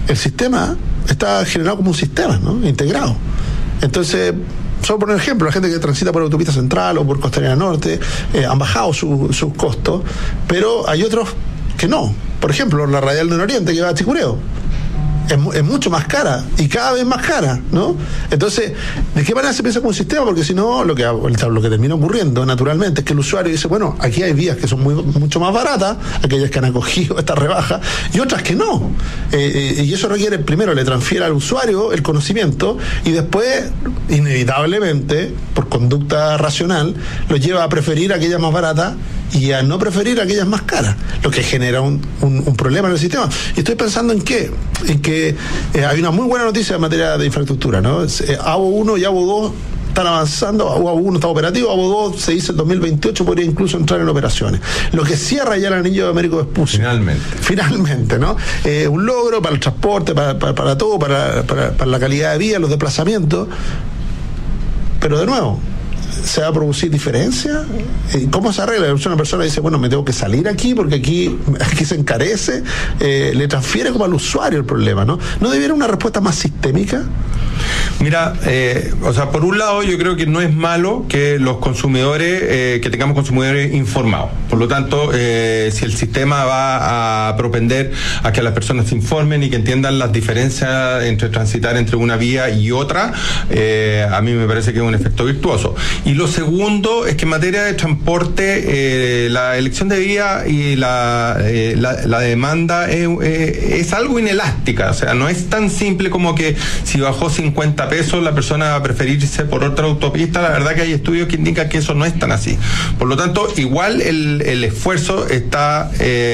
el sistema está generado como un sistema, ¿no? Integrado. Entonces, solo por ejemplo, la gente que transita por Autopista Central o por Costanera Norte han bajado sus costos, pero hay otros que no. Por ejemplo, la radial del Oriente que va a Chicureo es mucho más cara y cada vez más cara, ¿no? Entonces, ¿de qué manera se piensa como un sistema? Porque si no, lo que termina ocurriendo naturalmente es que el usuario dice, bueno, aquí hay vías que son mucho más baratas, aquellas que han acogido esta rebaja, y otras que no. Y eso requiere, primero, le transfiere al usuario el conocimiento y después, inevitablemente, por conducta racional, lo lleva a preferir aquellas más baratas y a no preferir aquellas más caras, lo que genera un problema en el sistema. Y estoy pensando en que hay una muy buena noticia en materia de infraestructura, ¿no? AVO 1 y AVO 2 están avanzando, AVO 1 está operativo, AVO 2 se dice el 2028 podría incluso entrar en operaciones, lo que cierra ya el anillo de Américo Vespucio. Finalmente, ¿no? Un logro para el transporte, para todo, para la calidad de vida, los desplazamientos, pero de nuevo, ¿se va a producir diferencia? ¿Cómo se arregla? Una persona dice, bueno, me tengo que salir aquí porque aquí se encarece, le transfiere como al usuario el problema, ¿no? ¿No debiera una respuesta más sistémica? Mira, por un lado yo creo que no es malo que los consumidores, que tengamos consumidores informados. Por lo tanto, si el sistema va a propender a que las personas se informen y que entiendan las diferencias entre transitar entre una vía y otra, a mí me parece que es un efecto virtuoso. Y lo segundo es que en materia de transporte, la elección de vía y la demanda es algo inelástica. O sea, no es tan simple como que si bajó 50 pesos la persona va a preferir irse por otra autopista. La verdad que hay estudios que indican que eso no es tan así. Por lo tanto, igual el esfuerzo está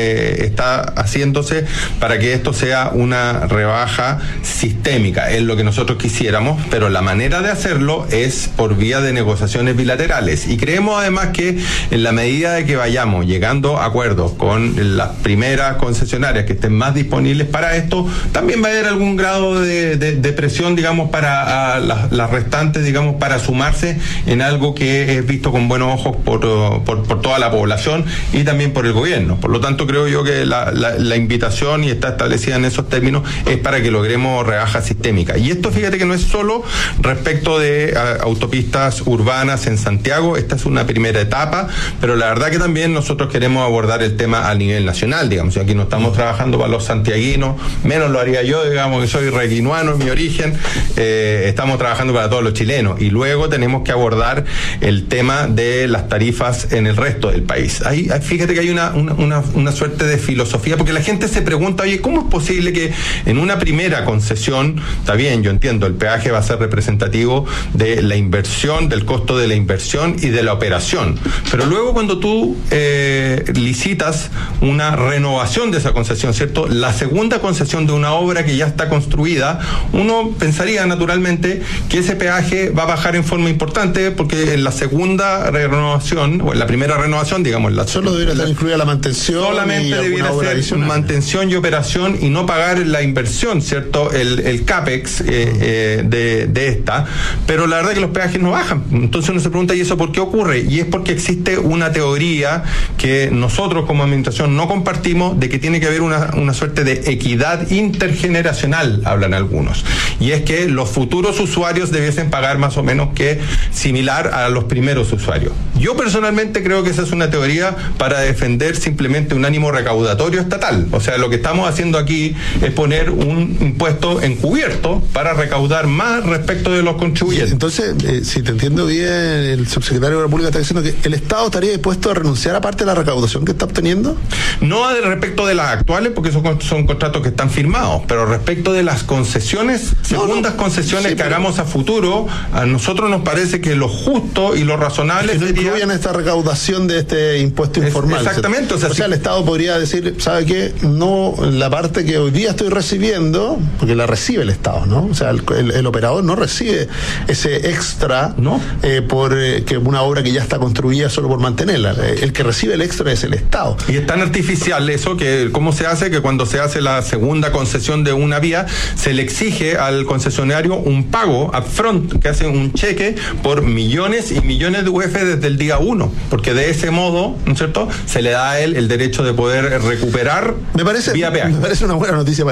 haciéndose para que esto sea una rebaja sistémica. Es lo que nosotros quisiéramos, pero la manera de hacerlo es por vía de negociaciones bilaterales. Y creemos además que en la medida de que vayamos llegando a acuerdos con las primeras concesionarias que estén más disponibles para esto, también va a haber algún grado de presión, digamos, para las restantes, digamos, para sumarse en algo que es visto con buenos ojos por toda la población y también por el gobierno. Por lo tanto, creo yo que la invitación, y está establecida en esos términos, es para que logremos rebaja sistémica. Y esto, fíjate que no es solo respecto de autopistas urbanas en Santiago, esta es una primera etapa, pero la verdad que también nosotros queremos abordar el tema a nivel nacional, digamos, y aquí no estamos trabajando para los santiaguinos, menos lo haría yo, digamos, que soy reguinuano en mi origen, estamos trabajando para todos los chilenos, y luego tenemos que abordar el tema de las tarifas en el resto del país. Ahí fíjate que hay una suerte de filosofía, porque la gente se pregunta, oye, ¿cómo es posible que en una primera concesión, está bien, yo entiendo, el peaje va a ser representativo de la inversión, del costo de la inversión y de la operación, pero luego cuando tú licitas una renovación de esa concesión, ¿cierto? La segunda concesión de una obra que ya está construida, uno pensaría naturalmente que ese peaje va a bajar en forma importante, porque en la segunda renovación, o en la primera renovación, digamos, solo debería estar incluida la mantención, solamente debiera ser adicional, mantención y operación, y no pagar la inversión, ¿cierto? El CAPEX de esta, pero la verdad que los peajes no bajan. Entonces uno se pregunta, ¿y eso por qué ocurre? Y es porque existe una teoría que nosotros como administración no compartimos, de que tiene que haber una suerte de equidad intergeneracional, hablan algunos, y es que los futuros usuarios debiesen pagar más o menos que similar a los primeros usuarios. Yo personalmente creo que esa es una teoría para defender simplemente un ánimo recaudatorio estatal. O sea, lo que estamos haciendo aquí es poner un impuesto encubierto para recaudar más respecto de los contribuyentes. Entonces, si te entiendo bien, el subsecretario de la República está diciendo que el Estado estaría dispuesto a renunciar a parte de la recaudación que está obteniendo. No respecto de las actuales, porque son contratos que están firmados, pero respecto de las concesiones, segundas concesiones sí, que hagamos a futuro, a nosotros nos parece que lo justo y lo razonable es que no sería incluyan esta recaudación de este impuesto informal. Exactamente. O sea, el Estado podría decir, ¿sabe qué? No, la parte que hoy día estoy recibiendo, porque la recibe el Estado, ¿no? O sea, el operador no recibe ese extra, ¿no? Por que una obra que ya está construida solo por mantenerla. El que recibe el extra es el Estado. Y es tan artificial eso que, ¿cómo se hace? Que cuando se hace la segunda concesión de una vía, se le exige al concesionario un pago upfront, que hace un cheque por millones y millones de UF desde el día 1, porque de ese modo, ¿no es cierto?, se le da a él el derecho de poder recuperar vía peaje. Me parece una buena noticia para